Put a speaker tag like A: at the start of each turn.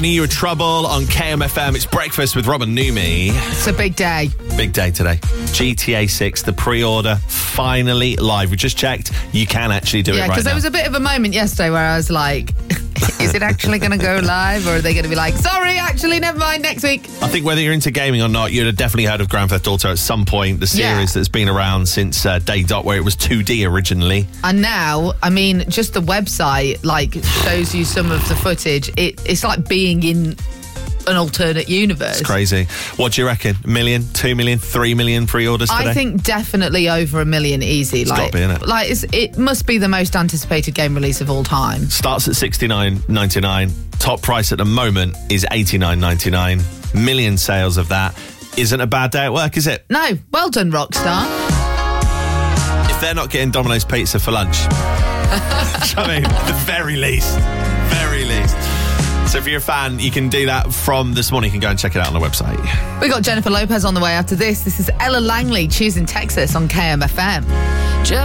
A: You Were Trouble on KMFM. It's breakfast with Rob and Numi.
B: It's a big day.
A: Big day today. GTA 6, the pre-order, finally live. We just checked. You can actually do it right now.
B: Yeah, because there was a bit of a moment yesterday where I was like, is it actually going to go live? Or are they going to be like, sorry, actually, never mind, next week?
A: I think whether you're into gaming or not, you'd have definitely heard of Grand Theft Auto at some point, the series that's been around since day dot, where it was 2D originally.
B: And now, I mean, just the website, like, shows you some of the footage. It's like being in an alternate universe.
A: It's crazy. What do you reckon? 1 million, 2 million, 3 million pre-orders today?
B: I think definitely over 1 million easy.
A: It's got to be, innit?
B: Like, it must be the most anticipated game release of all time.
A: Starts at $69.99. Top price at the moment is $89.99. Million sales of that. Isn't a bad day at work, is it?
B: No. Well done, Rockstar.
A: If they're not getting Domino's pizza for lunch. I mean, at the very least. Very least. So if you're a fan, you can do that from this morning. You can go and check it out on the website.
B: We got Jennifer Lopez on the way after this. This is Ella Langley, Choosing Texas on KMFM.